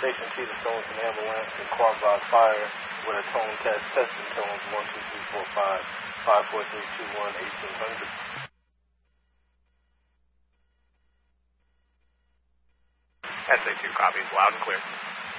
Station Cheetah Tones and Ambulance and Quad by Fire with a tone test, testing tones 1, 2, 3, 4, 5, 5, 4, 3, 2, 1, 1800. SA2 copies, loud and clear.